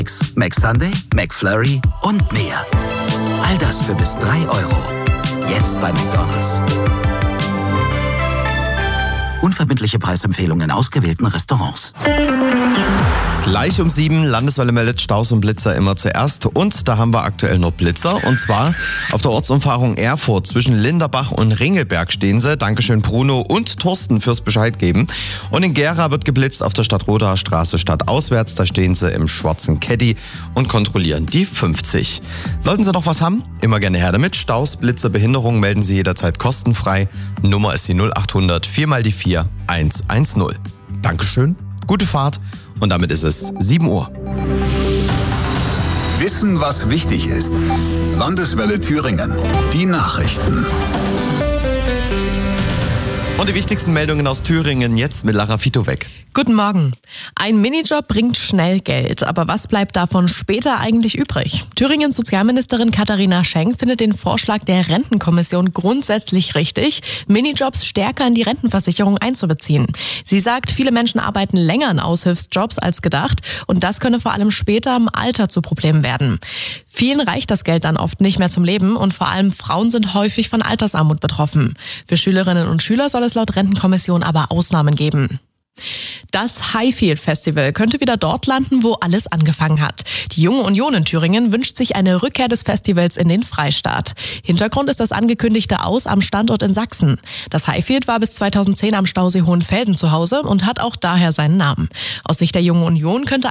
McSunday, McFlurry und mehr. All das für bis 3 Euro. Jetzt bei McDonald's. Unverbindliche Preisempfehlungen in ausgewählten Restaurants. Gleich um 7, Landeswelle meldet Staus und Blitzer immer zuerst. Und da haben wir aktuell noch Blitzer. Und zwar auf der Ortsumfahrung Erfurt zwischen Linderbach und Ringelberg stehen sie. Dankeschön Bruno und Thorsten fürs Bescheid geben. Und in Gera wird geblitzt auf der Stadtroder Straße stadtauswärts. Da stehen sie im schwarzen Caddy und kontrollieren die 50. Sollten Sie noch was haben? Immer gerne her damit. Staus, Blitzer, Behinderungen melden Sie jederzeit kostenfrei. Nummer ist die 0800 4x4 110. Dankeschön, gute Fahrt. Und damit ist es 7 Uhr. Wissen, was wichtig ist. Landeswelle Thüringen. Die Nachrichten. Und die wichtigsten Meldungen aus Thüringen jetzt mit Lara Fitowek. Guten Morgen. Ein Minijob bringt schnell Geld, aber was bleibt davon später eigentlich übrig? Thüringens Sozialministerin Katharina Schenk findet den Vorschlag der Rentenkommission grundsätzlich richtig, Minijobs stärker in die Rentenversicherung einzubeziehen. Sie sagt, viele Menschen arbeiten länger in Aushilfsjobs als gedacht und das könne vor allem später im Alter zu Problemen werden. Vielen reicht das Geld dann oft nicht mehr zum Leben und vor allem Frauen sind häufig von Altersarmut betroffen. Für Schülerinnen und Schüler soll es laut Rentenkommission aber Ausnahmen geben. Das Highfield Festival könnte wieder dort landen, wo alles angefangen hat. Die Junge Union in Thüringen wünscht sich eine Rückkehr des Festivals in den Freistaat. Hintergrund ist das angekündigte Aus am Standort in Sachsen. Das Highfield war bis 2010 am Stausee Hohenfelden zu Hause und hat auch daher seinen Namen. Aus Sicht der Jungen Union könnte